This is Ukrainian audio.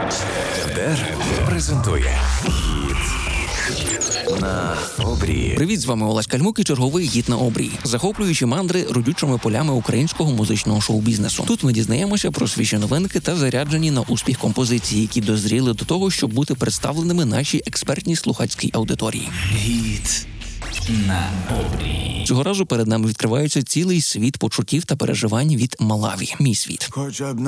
РДР презентує «Гід на обрії». Привіт, з вами Олесь Кальмук і черговий «Гід на обрії». Захоплюючи мандри родючими полями українського музичного шоу-бізнесу. Тут ми дізнаємося про свіжі новинки та заряджені на успіх композиції, які дозріли до того, щоб бути представленими нашій експертній слухацькій аудиторії. «Гід на обрії». Цього разу перед нами відкривається цілий світ почуттів та переживань від Малаві. Мій світ.